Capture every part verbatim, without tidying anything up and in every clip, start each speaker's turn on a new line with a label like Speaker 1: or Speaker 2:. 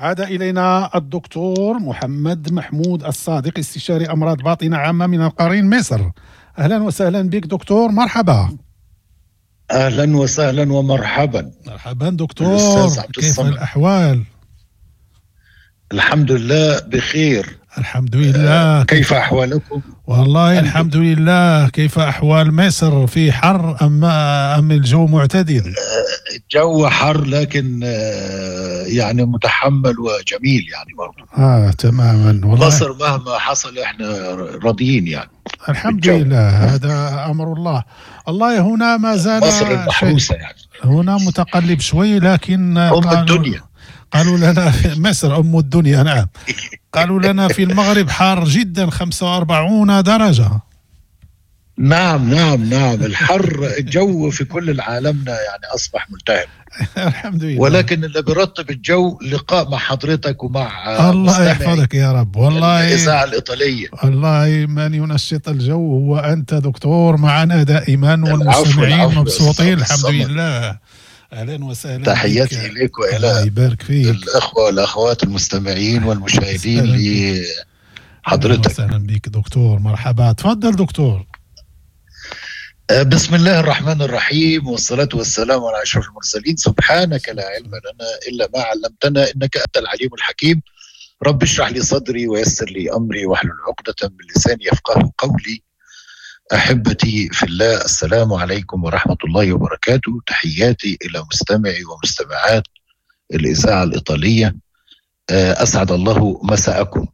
Speaker 1: عاد إلينا الدكتور محمد محمود الصادق، استشاري أمراض باطنة عامة من القرين مصر. أهلا وسهلا بك دكتور، مرحبا.
Speaker 2: أهلا وسهلا ومرحبا.
Speaker 1: مرحبا دكتور، كيف الأحوال؟
Speaker 2: الحمد لله بخير.
Speaker 1: الحمد لله.
Speaker 2: كيف أحوالكم؟
Speaker 1: والله الحمد لله. كيف أحوال مصر؟ في حر أم أم الجو معتدل؟
Speaker 2: الجو حر لكن يعني متحمل وجميل يعني برضه.
Speaker 1: آه تماما. والله
Speaker 2: مصر مهما حصل احنا راضيين يعني.
Speaker 1: الحمد لله، هذا أمر الله. الله هنا ما زال
Speaker 2: مصر المحروسة يعني.
Speaker 1: هنا متقلب شوي، لكن
Speaker 2: أم الدنيا.
Speaker 1: قالوا لنا في مصر أم الدنيا. نعم. قالوا لنا في المغرب حار جدا، خمسة وأربعين درجة.
Speaker 2: نعم نعم نعم الحر الجو في كل العالمنا يعني أصبح ملتهب.
Speaker 1: الحمد لله.
Speaker 2: ولكن اللي بيرطب الجو لقاء مع حضرتك ومع
Speaker 1: الله يحفظك يا رب. والله
Speaker 2: الإذاعة الإيطالية.
Speaker 1: والله من ينشط الجو هو أنت دكتور، معنا دائما والمستمعين مبسوطين. الحمد لله. أهلا وسهلا.
Speaker 2: تحياتي إليك وإلى
Speaker 1: يبارك فيك
Speaker 2: الأخوة والأخوات المستمعين والمشاهدين لحضرتك.
Speaker 1: أهلا وسهلا بك دكتور، مرحبا. تفضل دكتور.
Speaker 2: بسم الله الرحمن الرحيم، والصلاة والسلام على أشرف المرسلين. سبحانك لا علم لنا إلا ما علمتنا إنك أنت العليم الحكيم. رب اشرح لي صدري ويسر لي أمري واحلل عقدة من لساني يفقه قولي. أحبتي في الله، السلام عليكم ورحمة الله وبركاته. تحياتي إلى مستمعي ومستمعات الإذاعة الإيطالية، أسعد الله مساءكم.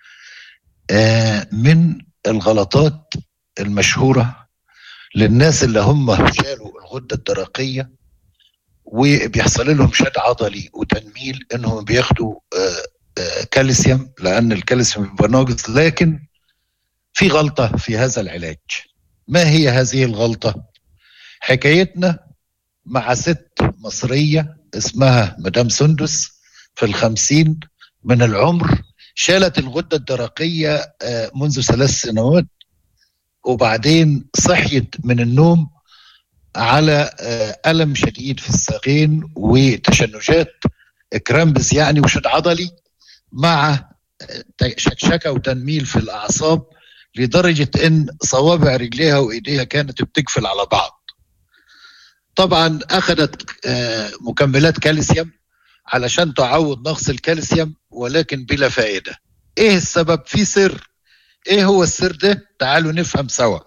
Speaker 2: من الغلطات المشهورة للناس اللي هم شالوا الغدة الدرقية وبيحصل لهم شد عضلي وتنميل، انهم بياخدوا كالسيوم، لأن الكالسيوم بيبقى ناقص. لكن في غلطة في هذا العلاج. ما هي هذه الغلطة؟ حكايتنا مع ست مصرية اسمها مدام سندس في الخمسين من العمر، شالت الغدة الدرقية منذ ثلاث سنوات، وبعدين صحيت من النوم على ألم شديد في الساقين وتشنجات كرامبس يعني وشد عضلي، مع شكشكة وتنميل في الأعصاب، لدرجة ان صوابع رجليها وايديها كانت بتقفل على بعض. طبعا اخذت مكملات كالسيوم علشان تعوض نقص الكالسيوم، ولكن بلا فائدة. ايه السبب؟ في سر. ايه هو السر ده؟ تعالوا نفهم سوا.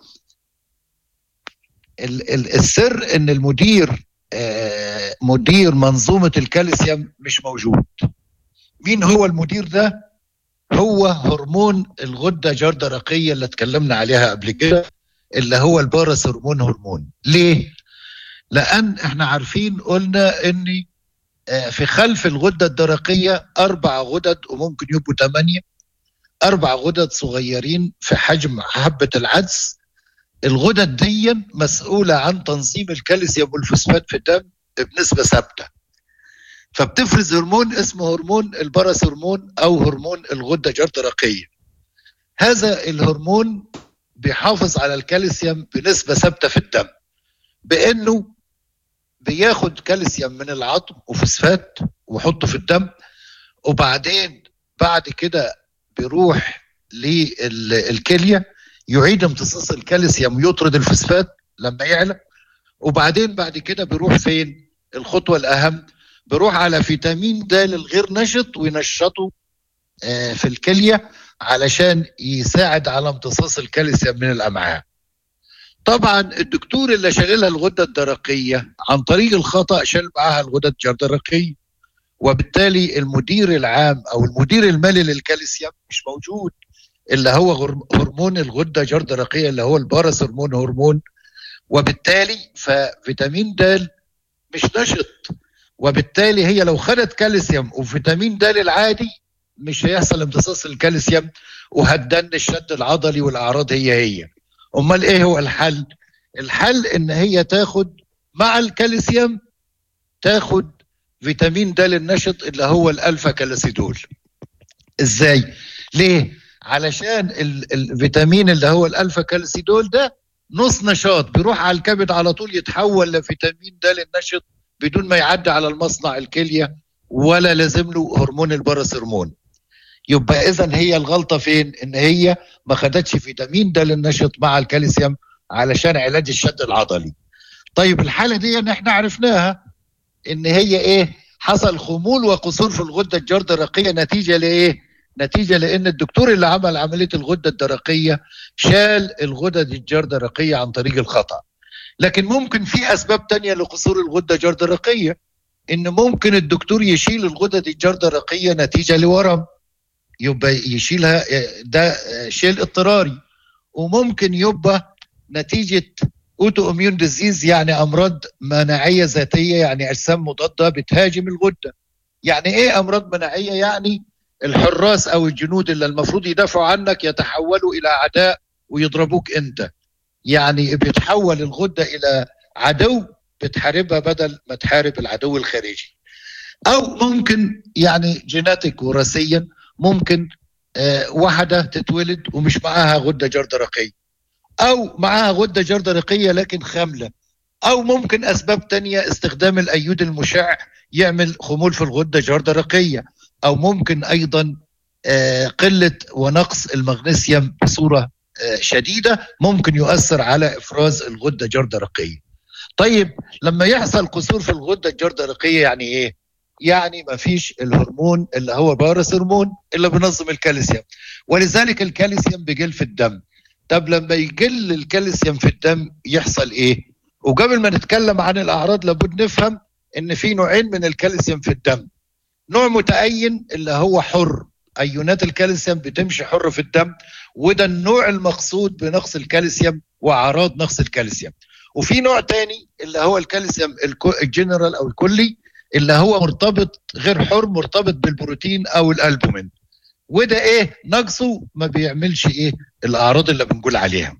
Speaker 2: السر ان المدير مدير منظومة الكالسيوم مش موجود. مين هو المدير ده؟ هو هرمون الغدة جردرقية اللي اتكلمنا عليها قبل كده، اللي هو البارس هرمون هرمون. ليه؟ لأن احنا عارفين قلنا ان في خلف الغدة الدرقية أربع غدد، وممكن يبقوا ثمانية، أربع غدد صغيرين في حجم حبة العدس. الغدد دي مسؤولة عن تنظيم الكالسيوم والفوسفات في الدم بنسبة ثابتة، فبتفرز هرمون اسمه هرمون البارس هرمون أو هرمون الغدة الجردرقية. هذا الهرمون بيحافظ على الكالسيوم بنسبة ثابتة في الدم، بأنه بياخد كالسيوم من العظم وفوسفات ويحطه في الدم، وبعدين بعد كده بيروح للكلية يعيد امتصاص الكالسيوم ويطرد الفوسفات لما يعلى، وبعدين بعد كده بيروح فين؟ الخطوة الأهم، بيروح على فيتامين د الغير نشط وينشطه في الكلية علشان يساعد على امتصاص الكالسيوم من الأمعاء. طبعا الدكتور اللي شغلها الغدة الدرقية عن طريق الخطأ شال معاها الغدة الجردرقية، وبالتالي المدير العام أو المدير المالي للكالسيوم مش موجود، اللي هو هرمون الغدة الجردرقية اللي هو البارس هرمون هرمون. وبالتالي ففيتامين د مش نشط، وبالتالي هي لو خدت كالسيوم وفيتامين د العادي مش هيحصل امتصاص الكالسيوم، وهتدن الشد العضلي والأعراض هي هي. امال ايه هو الحل؟ الحل ان هي تاخد مع الكالسيوم تاخد فيتامين د النشط اللي هو الالفا كالسيدول. ازاي؟ ليه؟ علشان الفيتامين اللي هو الالفا كالسيدول ده نص نشاط، بيروح على الكبد على طول يتحول لفيتامين د النشط بدون ما يعدي على المصنع الكلية ولا لازم له هرمون الباراسيرمون. يبقى اذا هي الغلطه فين؟ ان هي ما خدتش فيتامين د للنشط مع الكالسيوم علشان علاج الشد العضلي. طيب الحاله دي ان احنا عرفناها ان هي ايه؟ حصل خمول وقصور في الغده الجرثوميه نتيجه لايه؟ نتيجه لان الدكتور اللي عمل عمليه الغده الدرقيه شال الغدد الجرثوميه عن طريق الخطا. لكن ممكن في اسباب تانية لقصور الغده الجرثوميه، ان ممكن الدكتور يشيل الغدد الجرثوميه نتيجه لورم، يبقى يشيلها، ده شيل اضطراري. وممكن يبقى نتيجه اوتو اميون ديزيز، يعني امراض مناعيه ذاتيه، يعني اجسام مضاده بتهاجم الغده. يعني ايه امراض مناعيه؟ يعني الحراس او الجنود اللي المفروض يدافعوا عنك يتحولوا الى اعداء ويضربوك انت. يعني بيتحول الغده الى عدو بتحاربها بدل ما تحارب العدو الخارجي. او ممكن يعني جيناتيك وراثيا، ممكن آه واحده تتولد ومش معاها غده جرثوميه، او معاها غده جرثوميه لكن خامله. او ممكن اسباب تانية، استخدام الايود المشع يعمل خمول في الغده الجرثوميه. او ممكن ايضا آه قله ونقص المغنيسيوم بصوره آه شديده ممكن يؤثر على افراز الغده الجرثوميه. طيب لما يحصل قصور في الغده الجرثوميه يعني ايه؟ يعني ما فيش الهرمون اللي هو باراسيرمون اللي بينظم الكالسيوم، ولذلك الكالسيوم بيقل في الدم. طب لما يقل الكالسيوم في الدم يحصل ايه؟ وقبل ما نتكلم عن الاعراض لابد نفهم ان في نوعين من الكالسيوم في الدم. نوع متأين اللي هو حر، ايونات الكالسيوم بتمشي حر في الدم، وده النوع المقصود بنقص الكالسيوم واعراض نقص الكالسيوم. وفي نوع تاني اللي هو الكالسيوم الجنرال او الكلي، اللي هو مرتبط غير حر، مرتبط بالبروتين او الالبومين، وده ايه؟ نقصه ما بيعملش ايه؟ الاعراض اللي بنقول عليها.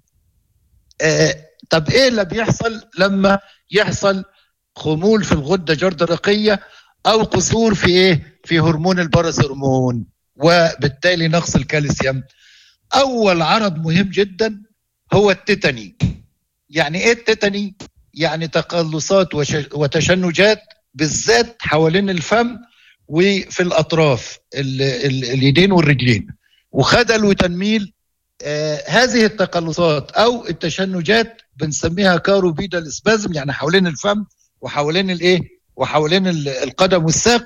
Speaker 2: آه طب ايه اللي بيحصل لما يحصل خمول في الغده الجرثوميه او قصور في ايه؟ في هرمون الباراسيرمون وبالتالي نقص الكالسيوم؟ اول عرض مهم جدا هو التيتاني. يعني ايه التيتاني؟ يعني تقلصات وتشنجات بالذات حوالين الفم وفي الاطراف ال ال اليدين والرجلين، وخدل وتنميل. آه هذه التقلصات او التشنجات بنسميها كاروبيدال سبازم، يعني حوالين الفم وحوالين الايه؟ وحوالين القدم والساق.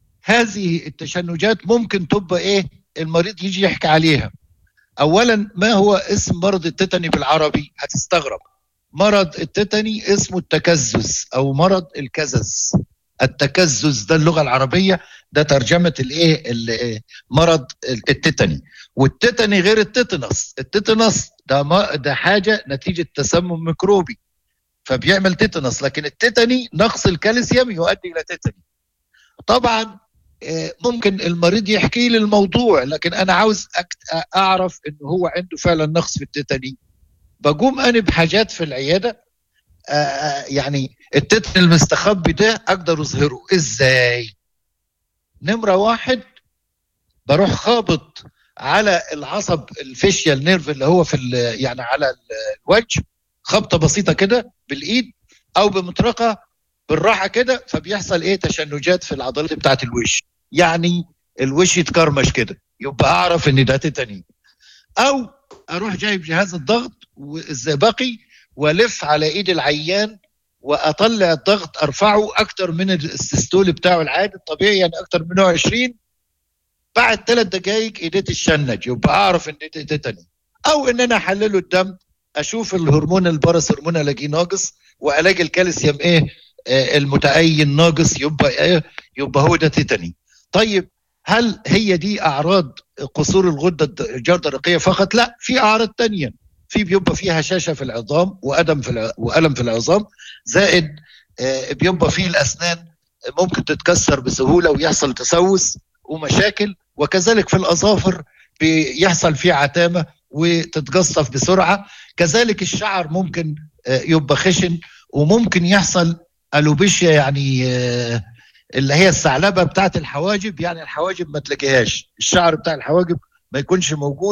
Speaker 2: هذه التشنجات ممكن تبقى ايه؟ المريض يجي يحكي عليها. اولا، ما هو اسم مرض التيتاني بالعربي؟ هتستغرب. مرض التيتاني اسمه التكزز او مرض الكزز. التكزز ده اللغه العربيه، ده ترجمه الايه؟ مرض التيتاني. والتيتاني غير التيتانوس. التيتانوس ده ده حاجه نتيجه تسمم ميكروبي فبيعمل تيتانوس، لكن التيتاني نقص الكالسيوم يؤدي الى تيتاني. طبعا ممكن المريض يحكي لي الموضوع، لكن انا عاوز اعرف انه هو عنده فعلا نقص في التيتاني. بقوم انا بحاجات في العياده، آه يعني التيتاني المستخبي ده اقدر اظهره ازاي؟ نمره واحد، بروح خابط على العصب الفيشيال نيرف اللي هو في يعني على الوجه، خبطه بسيطه كده بالايد او بمطرقه بالراحه كده، فبيحصل ايه؟ تشنجات في العضلات بتاعه الوش، يعني الوش يتكرمش كده، يبقى اعرف ان ده تيتاني. او اروح جايب جهاز الضغط والزئبقي والف على ايد العيان واطلع الضغط، ارفعه اكتر من السيستول بتاعه العادي الطبيعي، يعني اكتر من مئة وعشرين. بعد ثلاث دقائق ايديه تتشنج، يبقى اعرف ان ده تيتاني. او ان انا احلله الدم، اشوف الهرمون الباراسيرمون الاقيه ناقص، والاقي الكالسيوم ايه؟ آه المتأين ناقص، يبقى ايه؟ يبقى هو ده تيتاني. طيب هل هي دي اعراض قصور الغده الجرثوميه فقط؟ لا، في اعراض تانية. في بيبقى فيها هشاشه في العظام وألم في الع... والم في العظام، زائد آه بيبقى فيه الاسنان ممكن تتكسر بسهوله ويحصل تسوس ومشاكل، وكذلك في الاظافر بيحصل فيه عتامه وتتقصف بسرعه. كذلك الشعر ممكن آه يبقى خشن، وممكن يحصل الوبيشيا، يعني آه اللي هي الثعلبه بتاعت الحواجب، يعني الحواجب ما تلاقيهاش، الشعر بتاع الحواجب ما يكونش موجود،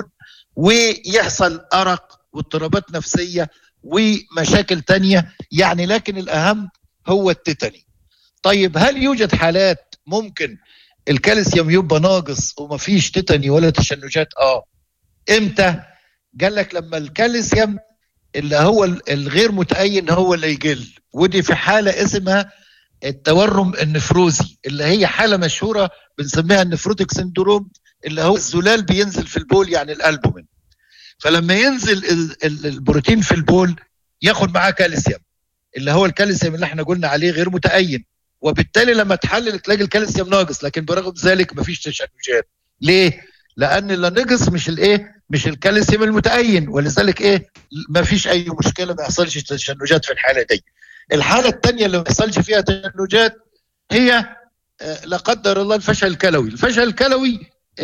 Speaker 2: ويحصل أرق واضطرابات نفسية ومشاكل تانية يعني. لكن الأهم هو التيتاني. طيب هل يوجد حالات ممكن الكالسيوم يبقى ناقص ومفيش تيتاني ولا تشنجات؟ اه. امتى؟ قال لك لما الكالسيوم اللي هو الغير متأين هو اللي يقل، ودي في حالة اسمها التورم النفروزي، اللي هي حالة مشهورة بنسميها النفروتيك سندروم، اللي هو الزلال بينزل في البول يعني الألبومين. فلما ينزل البروتين في البول ياخد معاه كالسيوم، اللي هو الكالسيوم اللي احنا قلنا عليه غير متأين، وبالتالي لما تحلل تلاقي الكالسيوم ناقص، لكن برغم ذلك مفيش تشنجات. ليه؟ لأن اللي نقص مش الايه؟ مش الكالسيوم المتأين، ولذلك ايه؟ مفيش أي مشكلة، ما يحصلش تشنجات في الحالة دي. الحالة الثانية اللي ما يحصلش فيها تشنجات هي لا قدر الله الفشل الكلوي. الفشل الكلوي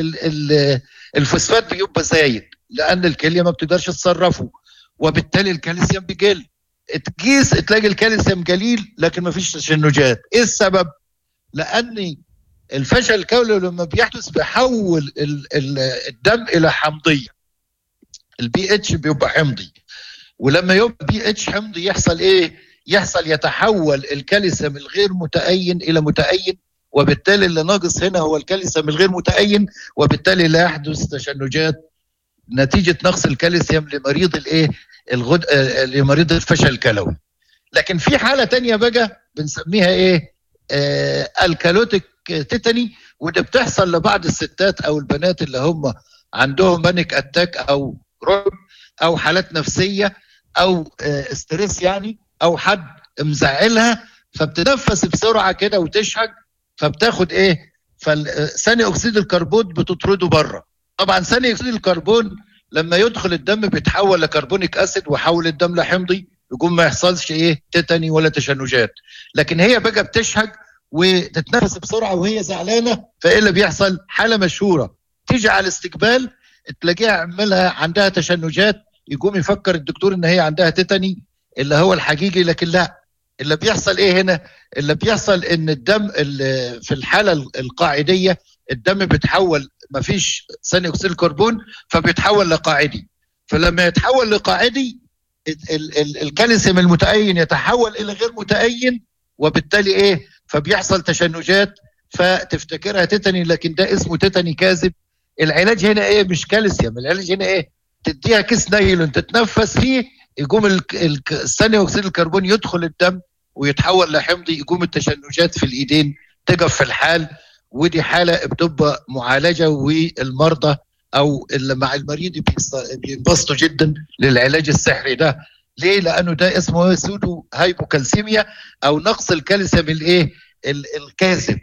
Speaker 2: الفوسفات بيبقى زايد لأن الكلية ما بتقدرش تصرفه، وبالتالي الكالسيوم بيقل. تقيس تلاقي الكالسيوم قليل لكن ما فيش تشنجات. ايه السبب؟ لأن الفشل الكلوي لما بيحدث بيحول الدم إلى حمضية، البي اتش بيبقى حمضي، ولما يبقى بي اتش حمضي يحصل ايه؟ يحصل يتحول الكالسيوم الغير متأين إلى متأين، وبالتالي اللي ناقص هنا هو الكالسيوم الغير متأين، وبالتالي لا يحدث تشنجات نتيجة نقص الكالسيوم لمريض الايه؟ الغد... آه... لمريض الفشل الكلوي. لكن في حالة تانية بقى بنسميها ايه؟ آه... الكالوتيك تيتاني، وده بتحصل لبعض الستات او البنات اللي هم عندهم بانيك اتاك او رعب او حالات نفسية او آه... ستريس يعني، او حد مزعلها فبتنفس بسرعة كده وتشهق، فبتاخد ايه؟ فثاني اكسيد الكربون بتطرده بره. طبعا ثاني اكسيد الكربون لما يدخل الدم بيتحول لكربونيك اسيد ويحول الدم لحمضي، يقوم ما يحصلش ايه؟ تيتاني ولا تشنجات. لكن هي بقى بتشهق وتتنفس بسرعه وهي زعلانه، فايه اللي بيحصل؟ حاله مشهوره تيجي على الاستقبال تلاقيها عملها عندها تشنجات، يقوم يفكر الدكتور ان هي عندها تيتاني اللي هو الحقيقي، لكن لا. اللي بيحصل ايه هنا؟ اللي بيحصل ان الدم اللي في الحاله القاعديه الدم بيتحول، مفيش ثاني اكسيد الكربون فبيتحول لقاعدي، فلما يتحول لقاعدي الكالسيوم المتأين يتحول الى غير متأين، وبالتالي ايه؟ فبيحصل تشنجات، فتفتكرها تيتاني، لكن ده اسمه تيتاني كاذب. العلاج هنا ايه؟ مش كالسيوم، العلاج هنا ايه؟ تديها كيس نايلون تتنفس فيه، يقوم الثاني اكسيد الكربون يدخل الدم ويتحول لحمضي، يقوم التشنجات في الايدين تقف في الحال. ودي حالة بتبقى معالجة، والمرضى أو اللي مع المريض بينبسطوا جدا للعلاج السحري ده. ليه؟ لأنه ده اسمه سودو هايبوكالسيميا أو نقص الكالسيوم الإيه؟ الكاذب.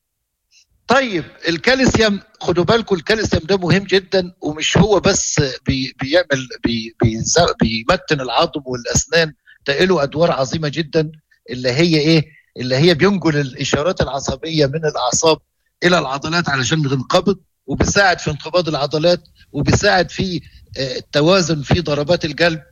Speaker 2: طيب الكالسيوم خدوا بالكم، الكالسيوم ده مهم جدا، ومش هو بس بي بيعمل بي بي بيمتن العظم والأسنان، ده له أدوار عظيمة جدا، اللي هي إيه؟ اللي هي بينقل الإشارات العصبية من الأعصاب إلى العضلات علشان تنقبض، وبيساعد في انقباض العضلات، وبيساعد في التوازن في ضربات القلب،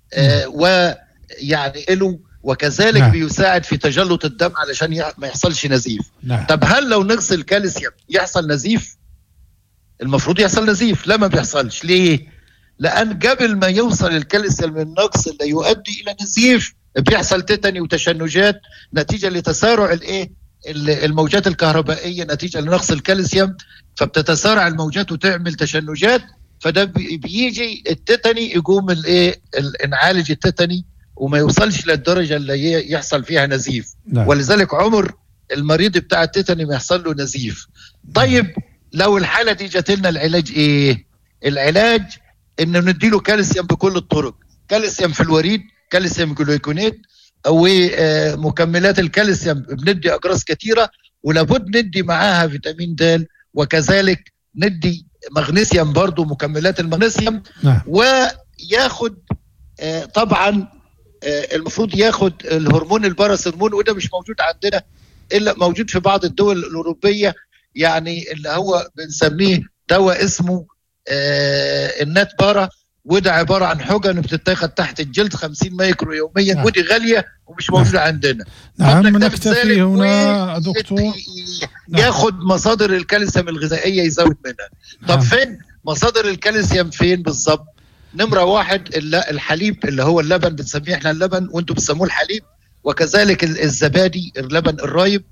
Speaker 2: ويعني له وكذلك نعم. بيساعد في تجلط الدم علشان ما يحصلش نزيف. نعم. طب هل لو نقص الكالسيوم يحصل نزيف؟ المفروض يحصل نزيف، لا ما بيحصلش. ليه؟ لأن قبل ما يوصل الكالسيوم النقص اللي يؤدي إلى نزيف بيحصل تيتاني وتشنجات نتيجة لتسارع الايه؟ الموجات الكهربائية نتيجة لنقص الكالسيوم، فبتتسارع الموجات وتعمل تشنجات، فده بيجي التيتاني، يقوم الايه؟ نعالج التيتاني وما يوصلش للدرجة اللي يحصل فيها نزيف. لا. ولذلك عمر المريض بتاع التيتاني ما يحصل له نزيف. طيب لو الحالة دي جات لنا العلاج ايه؟ العلاج انه نديله كالسيوم بكل الطرق، كالسيوم في الوريد، كالسيوم جلوكونات، ومكملات الكالسيوم بندي أقراص كثيرة، ولابد ندي معاها فيتامين د، وكذلك ندي مغنيسيوم برضو، مكملات المغنيسيوم. نعم. وياخد طبعا المفروض ياخد الهرمون الباراسيرمون، وده مش موجود عندنا إلا موجود في بعض الدول الأوروبية، يعني اللي هو بنسميه دواء اسمه النات بارا، وده عبارة عن حقن بتتاخد تحت الجلد خمسين مايكرو يوميا. نعم. ودي غالية ومش موجودة نعم. عندنا.
Speaker 1: نعم نكتفي هنا دكتور.
Speaker 2: ياخد نعم. مصادر الكالسيوم الغذائية يزود منها. طب نعم. فين مصادر الكالسيوم؟ فين بالضبط؟ نمرة واحد الحليب اللي هو اللبن، بنسميه احنا اللبن وانتم بتسموه الحليب، وكذلك الزبادي، اللبن الرايب،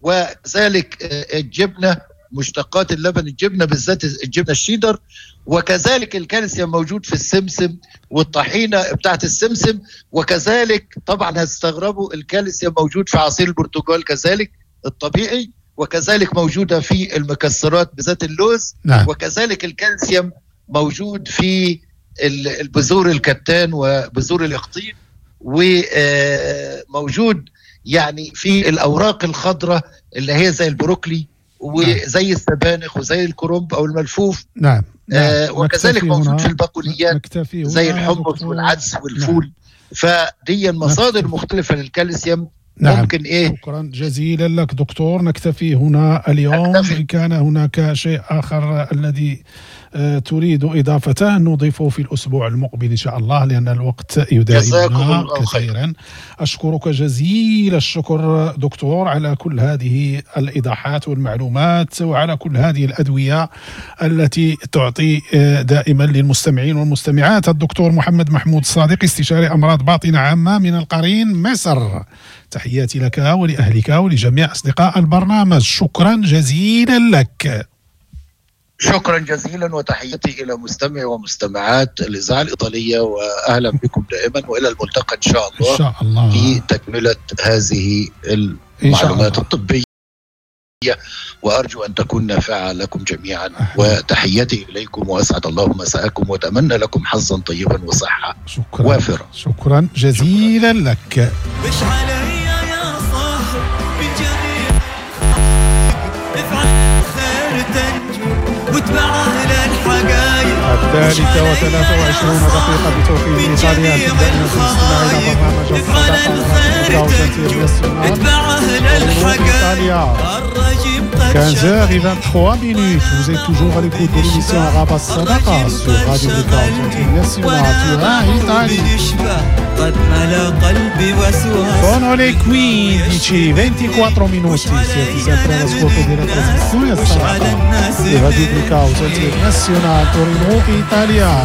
Speaker 2: وذلك الجبنة مشتقات اللبن، الجبنة بالذات الجبنة الشيدر، وكذلك الكالسيوم موجود في السمسم والطحينة بتاعت السمسم، وكذلك طبعا هتستغربوا الكالسيوم موجود في عصير البرتقال كذلك الطبيعي، وكذلك موجودة في المكسرات بذات اللوز. نعم. وكذلك الكالسيوم موجود في البذور الكتان وبذور الاقطين، وموجود يعني في الأوراق الخضراء اللي هي زي البروكلي وزي السبانخ وزي الكرنب أو الملفوف.
Speaker 1: نعم.
Speaker 2: آه وكذلك موجود في البقوليات زي الحمص والعدس والفول. نعم. فدي مصادر مختلفة للكالسيوم. نعم. ممكن إيه.
Speaker 1: شكرا جزيلا لك دكتور، نكتفي هنا اليوم. أكتفي. إن كان هناك شيء آخر الذي آه تريد إضافته نضيفه في الأسبوع المقبل إن شاء الله، لأن الوقت يداهمنا كثيرا. أشكرك جزيل الشكر دكتور على كل هذه الإيضاحات والمعلومات، وعلى كل هذه الأدوية التي تعطي آه دائما للمستمعين والمستمعات. الدكتور محمد محمود الصادق، استشاري أمراض باطنة عامة من القرين مصر. تحياتي لك ولأهلك ولجميع أصدقاء البرنامج. شكرا جزيلا لك.
Speaker 2: شكرا جزيلا، وتحياتي إلى مستمعي ومستمعات الإذاعة الإيطالية، وأهلا بكم دائما، وإلى الملتقى إن شاء الله, إن شاء الله. في تكملة هذه المعلومات الطبية، وأرجو أن تكون نافعة لكم جميعا. وتحياتي إليكم، وأسعد الله مساءكم، وأتمنى لكم حظا طيبا وصحة
Speaker 1: شكرا
Speaker 2: وافرة.
Speaker 1: شكرا جزيلا شكرا. لك. مش علي يا صاحب بجميع افعل خير تنجو واتبع أهل الحقايق. الثالثة وثلاثة وعشرون دقيقة بتوقيت إيطاليا. تبدأ الاستماع إلى برنامج الصداقة. اتبع أهل الحقايق. quinze heures vingt-trois minutes. Vous êtes toujours à l'écoute de l'émission Arabe Sadaqa sur Radio Blackout International Turin, Italia. Sono le quindici e ventiquattro minuti. Siete sempre all'ascolto della trasmissione Sadaqa di Radio Blackout International Torino, Italia.